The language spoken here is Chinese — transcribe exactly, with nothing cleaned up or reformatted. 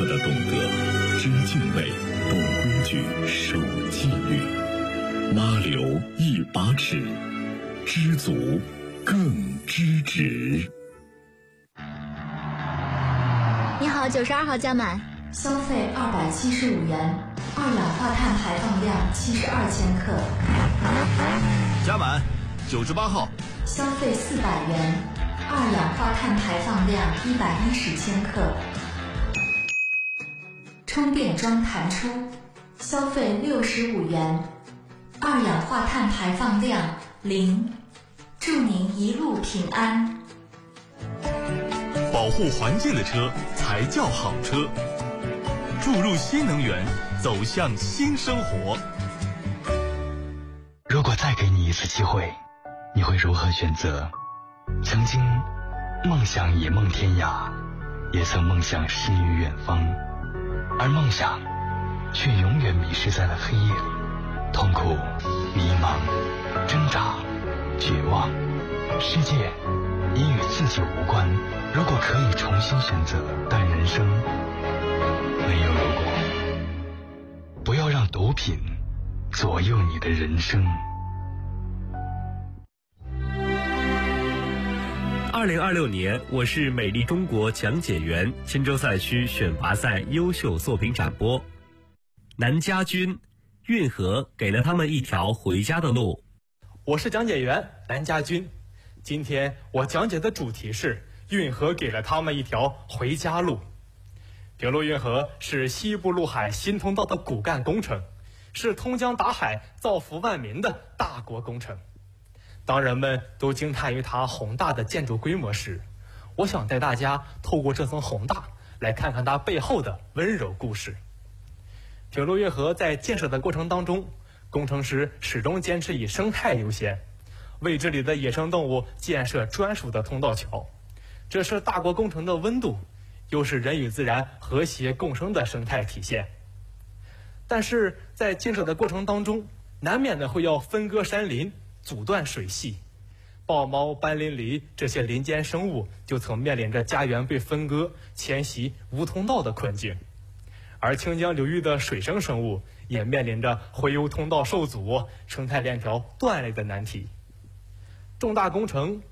刻的懂得，知敬畏，懂规矩，守纪律。妈流一把尺，知足更知止。 你好，九十二号加满， 消费二百七十五元，二氧化碳排放量七十二千克。 加满，九十八号， 消费四百元，二氧化碳排放量一百一十千克。充电桩弹出，消费六十五元，二氧化碳排放量零。祝您一路平安。 保护环境的车才叫好车，注入新能源，走向新生活。 如果再给你一次机会，你会如何选择？曾经梦想野梦天涯，也曾梦想诗与远方，而梦想却永远迷失在了黑夜里，痛苦、迷茫、挣扎、绝望。世界已与自己无关，如果可以重新选择，但人生没有如果。不要让毒品左右你的人生。 二零二六年，我是美丽中国讲解员钦州赛区选拔赛优秀作品展播。南家军，运河给了他们一条回家的路。 我是讲解员南家军，今天我讲解的主题是运河给了他们一条回家路。平陆运河是西部陆海新通道的骨干工程，是通江达海、造福万民的大国工程。当人们都惊叹于它宏大的建筑规模时，我想带大家透过这层宏大，来看看它背后的温柔故事。平陆运河在建设的过程当中，工程师始终坚持以生态优先，为这里的野生动物建设专属的通道桥。这是大国工程的温度，又是人与自然和谐共生的生态体现。但是在建设的过程当中，难免的会要分割山林，阻断水系，豹猫、斑羚狸这些林间生物就曾面临着家园被分割、迁徙无通道的困境。而清江流域的水生生物也面临着洄游通道受阻、生态链条断裂的难题。重大工程